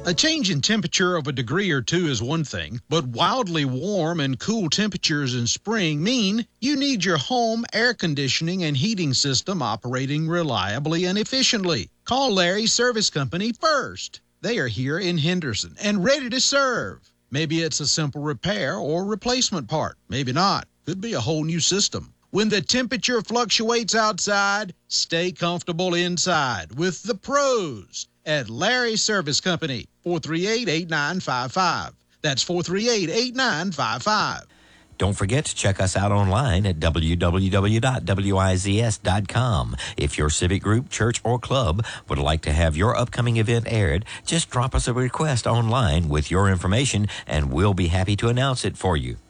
A change in temperature of a degree or two is one thing, but wildly warm and cool temperatures in spring mean you need your home air conditioning and heating system operating reliably and efficiently. Call Larry Service Company first. They are here in Henderson and ready to serve. Maybe it's a simple repair or replacement part. Maybe not. Could be a whole new system. When the temperature fluctuates outside, stay comfortable inside with the pros at Larry Service Company, 438-8955. That's 438-8955. Don't forget to check us out online at www.wizs.com. If your civic group, church, or club would like to have your upcoming event aired, just drop us a request online with your information, and we'll be happy to announce it for you.